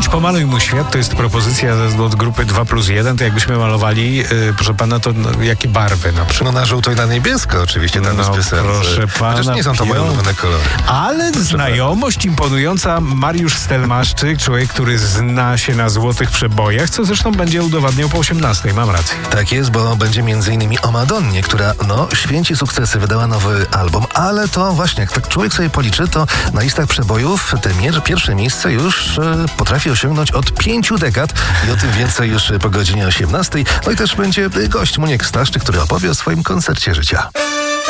Pomaluj mu świat to jest propozycja od grupy 2+1, to jakbyśmy malowali, proszę pana, to jakie barwy na przykład? No na żółto i na niebiesko oczywiście, tam bez serc. Proszę pana. Chociaż nie są to moje ulubione kolory. Ale znajomość imponująca. Mariusz Stelmaszczyk, człowiek, który zna się na złotych przebojach, co zresztą będzie udowadniał po 18, mam rację. Tak jest, bo będzie m.in. o Madonnie, która święci sukcesy, wydała nowy album, ale to właśnie, jak tak człowiek sobie policzy, to na listach przebojów te pierwsze miejsce już potrafi osiągnąć od 5 dekad i o tym więcej już po godzinie 18. No i też będzie gość Muniek Staszczyk, który opowie o swoim koncercie życia.